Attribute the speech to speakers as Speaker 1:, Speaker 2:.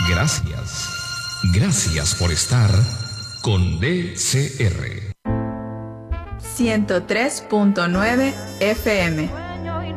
Speaker 1: Gracias. Gracias por estar con DCR
Speaker 2: 103.9 FM.